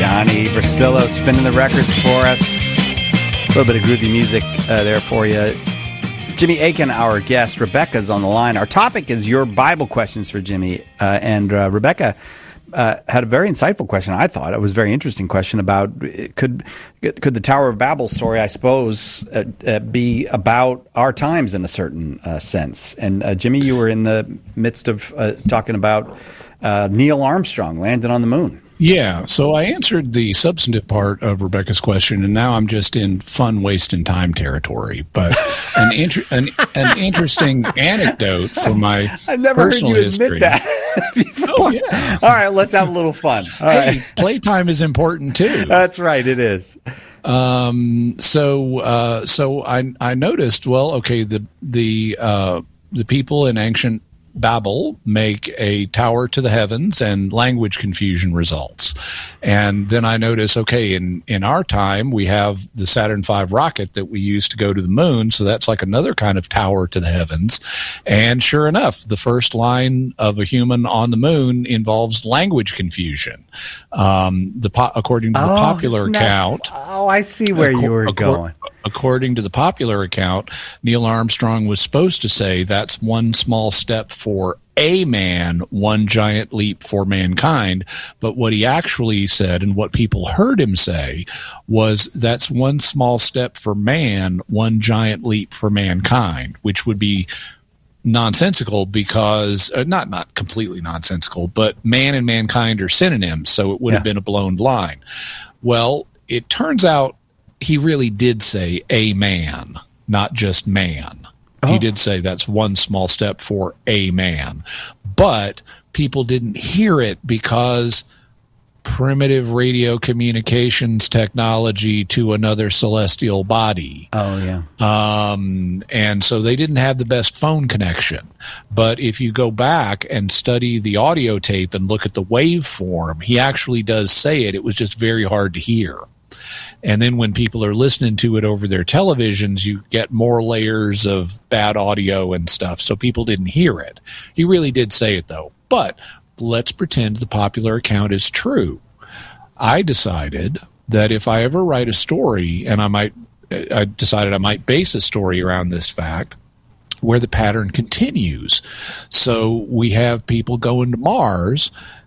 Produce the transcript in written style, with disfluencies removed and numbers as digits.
Johnny Brasillo spinning the records for us. A little bit of groovy music there for you. Jimmy Akin, our guest. Rebecca's on the line. Our topic is your Bible questions for Jimmy. And Rebecca had a very insightful question, I thought. It was a very interesting question about could the Tower of Babel story, I suppose, be about our times in a certain sense. And Jimmy, you were in the midst of talking about Neil Armstrong landing on the moon. Yeah, so I answered the substantive part of Rebecca's question, and now I'm just in fun wasting time territory. But an interesting anecdote from my I've never personal heard you history. admit that before. Oh, yeah. All right, let's have a little fun. All Hey, right. playtime is important too. That's right, it is. So I noticed. Well, okay, the people in ancient Babel make a tower to the heavens, and language confusion results. And then I notice, okay, in our time, we have the Saturn V rocket that we use to go to the moon. So that's like another kind of tower to the heavens. And sure enough, the first line of a human on the moon involves language confusion. According to the popular account. Oh, I see where you were going. According to the popular account, Neil Armstrong was supposed to say that's one small step for a man, one giant leap for mankind. But what he actually said, and what people heard him say, was that's one small step for man, one giant leap for mankind, which would be nonsensical because not completely nonsensical, but man and mankind are synonyms. So it would have been a blown line. Well, it turns out he really did say a man, not just man. Oh. He did say that's one small step for a man. But people didn't hear it because primitive radio communications technology to another celestial body. Oh, yeah. And so they didn't have the best phone connection. But if you go back and study the audio tape and look at the waveform, he actually does say it. It was just very hard to hear. And then when people are listening to it over their televisions, you get more layers of bad audio and stuff. So people didn't hear it. He really did say it, though. But let's pretend the popular account is true. I decided that if I ever write a story, and I decided I might base a story around this fact, where the pattern continues. So we have people going to Mars,